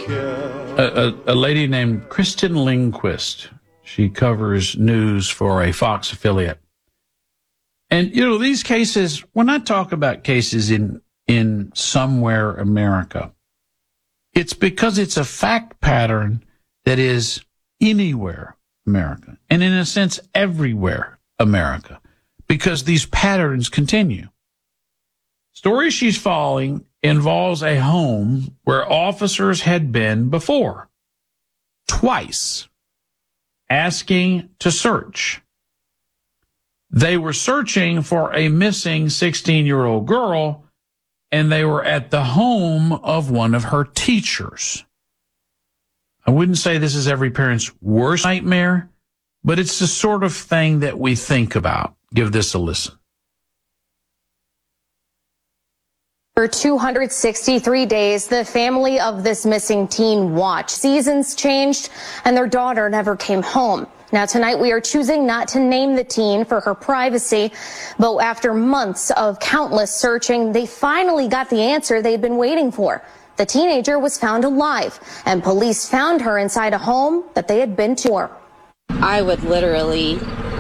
A lady named Kristen Lindquist. She covers news for a Fox affiliate. And, you know, these cases, when I talk about cases in somewhere America, it's because it's a fact pattern that is anywhere America, and in a sense, everywhere America, because these patterns continue. Story she's following involves a home where officers had been before, twice, asking to search. They were searching for a missing 16-year-old girl, and they were at the home of one of her teachers. I wouldn't say this is every parent's worst nightmare, but it's the sort of thing that we think about. Give this a listen. For 263 days, the family of this missing teen watched. Seasons changed, and their daughter never came home. Now, tonight, we are choosing not to name the teen for her privacy, but after months of countless searching, they finally got the answer they'd been waiting for. The teenager was found alive, and police found her inside a home that they had been to. I would literally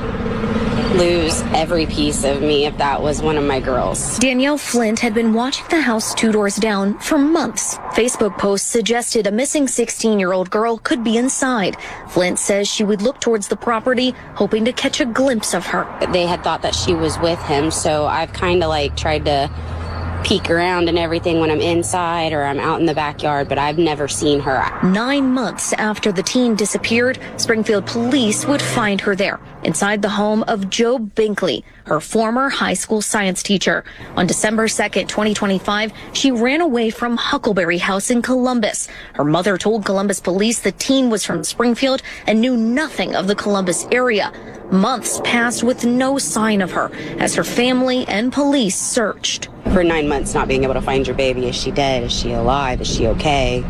lose every piece of me if that was one of my girls. Danielle Flint had been watching the house 2 doors down for months. Facebook posts suggested a missing 16-year-old girl could be inside. Flint says she would look towards the property, hoping to catch a glimpse of her. They had thought that she was with him, so I've kind of like tried to peek around and everything when I'm inside or I'm out in the backyard, but I've never seen her. 9 months after the teen disappeared, Springfield police would find her there, inside the home of Jo Binkley, her former high school science teacher. On December 2nd, 2025, she ran away from Huckleberry House in Columbus. Her mother told Columbus police the teen was from Springfield and knew nothing of the Columbus area. Months passed with no sign of her as her family and police searched. For 9 months not being able to find your baby, is she dead? Is she alive? Is she okay?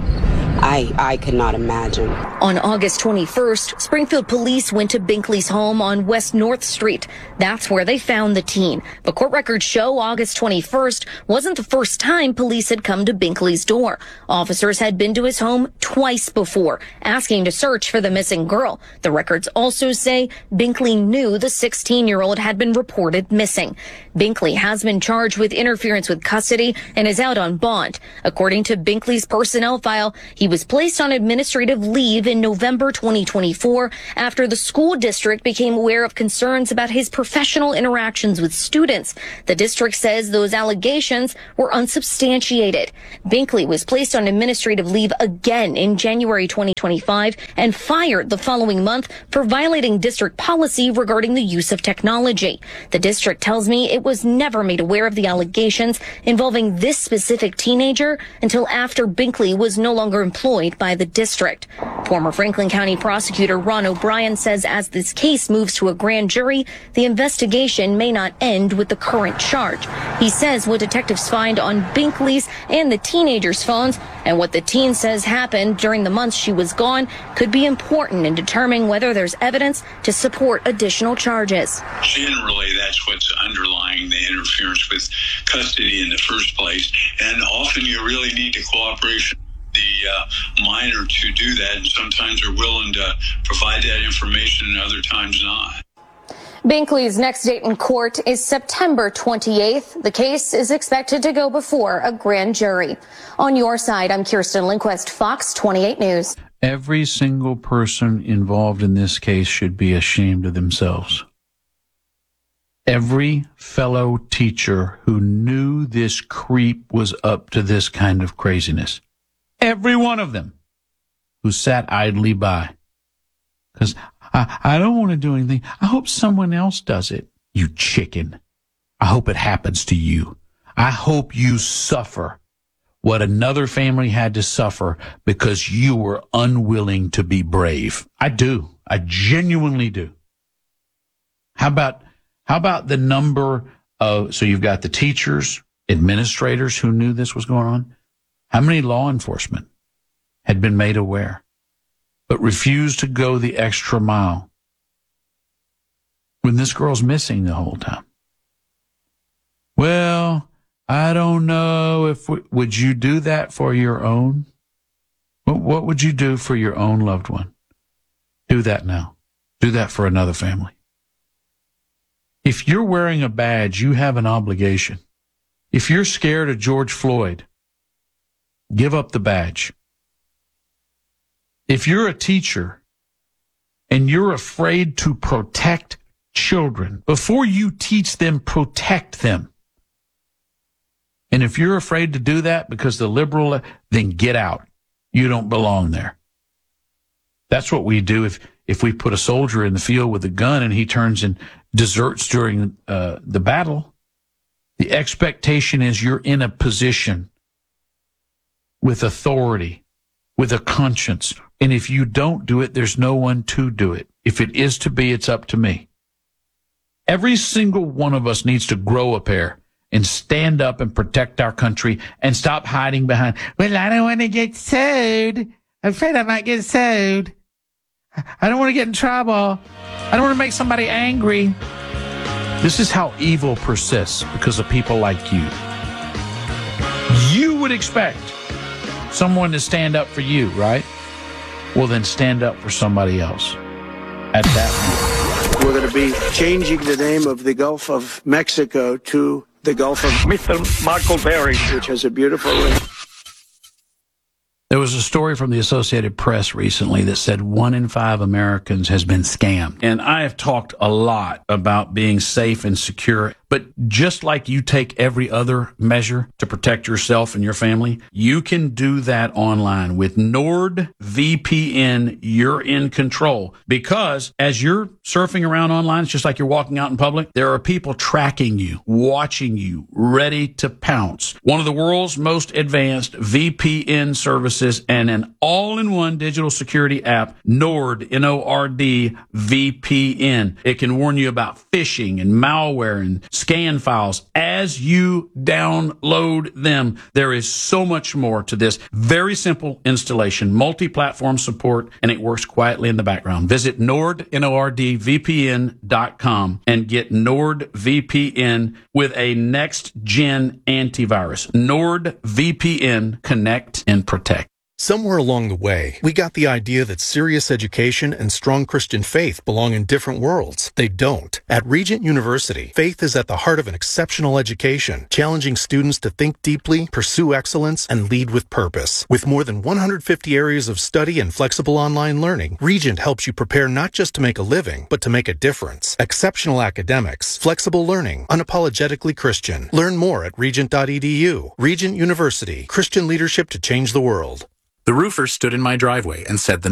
I could not imagine. On August 21st, Springfield police went to Binkley's home on West North Street. That's where they found the teen. But court records show August 21st wasn't the first time police had come to Binkley's door. Officers had been to his home twice before, asking to search for the missing girl. The records also say Binkley knew the 16-year-old had been reported missing. Binkley has been charged with interference with custody and is out on bond. According to Binkley's personnel file, he was placed on administrative leave in November 2024 after the school district became aware of concerns about his professional interactions with students. The district says those allegations were unsubstantiated. Binkley was placed on administrative leave again in January 2025 and fired the following month for violating district policy regarding the use of technology. The district tells me it was never made aware of the allegations involving this specific teenager until after Binkley was no longer employed by the district. Former Franklin County prosecutor Ron O'Brien says as this case moves to a grand jury, the investigation may not end with the current charge. He says what detectives find on Binkley's and the teenager's phones and what the teen says happened during the months she was gone could be important in determining whether there's evidence to support additional charges. Generally, that's what's underlying the interference with custody in the first place, and often you really need the cooperation of the minor to do that, and sometimes they're willing to provide that information and other times not. Binkley's next date in court is September 28th. The case is expected to go before a grand jury. On your side, I'm Kirsten Lindquist, Fox 28 News. Every single person involved in this case should be ashamed of themselves. Every fellow teacher who knew this creep was up to this kind of craziness. Every one of them who sat idly by. Because I don't want to do anything. I hope someone else does it. You chicken. I hope it happens to you. I hope you suffer what another family had to suffer because you were unwilling to be brave. I do. I genuinely do. How about the number of, so you've got the teachers, administrators who knew this was going on. How many law enforcement had been made aware, but refused to go the extra mile when this girl's missing the whole time? Well, I don't know if would you do that for your own? What would you do for your own loved one? Do that now. Do that for another family. If you're wearing a badge, you have an obligation. If you're scared of George Floyd, give up the badge. If you're a teacher and you're afraid to protect children, before you teach them, protect them. And if you're afraid to do that because the liberal, then get out. You don't belong there. That's what we do if we put a soldier in the field with a gun and he turns and deserts during the battle. The expectation is you're in a position with authority, with a conscience. And if you don't do it, there's no one to do it. If it is to be, it's up to me. Every single one of us needs to grow a pair and stand up and protect our country and stop hiding behind, well, I don't want to get sued. I'm afraid I might get sued. I don't want to get in trouble. I don't want to make somebody angry. This is how evil persists because of people like you. You would expect someone to stand up for you, right? Well, then stand up for somebody else at that point. We're going to be changing the name of the Gulf of Mexico to the Gulf of Mr. Michael Berry, which has a beautiful ring. There was a story from the Associated Press recently that said 1 in 5 Americans has been scammed. And I have talked a lot about being safe and secure. But just like you take every other measure to protect yourself and your family, you can do that online. With NordVPN, you're in control. Because as you're surfing around online, it's just like you're walking out in public, there are people tracking you, watching you, ready to pounce. One of the world's most advanced VPN services and an all-in-one digital security app, Nord, N-O-R-D, VPN. It can warn you about phishing and malware and scan files as you download them. There is so much more to this. Very simple installation, multi-platform support, and it works quietly in the background. Visit Nord, NORDVPN.com and get NordVPN with a next-gen antivirus. NordVPN, connect and protect. Somewhere along the way, we got the idea that serious education and strong Christian faith belong in different worlds. They don't. At Regent University, faith is at the heart of an exceptional education, challenging students to think deeply, pursue excellence, and lead with purpose. With more than 150 areas of study and flexible online learning, Regent helps you prepare not just to make a living, but to make a difference. Exceptional academics, flexible learning, unapologetically Christian. Learn more at regent.edu. Regent University, Christian leadership to change the world. The roofer stood in my driveway and said the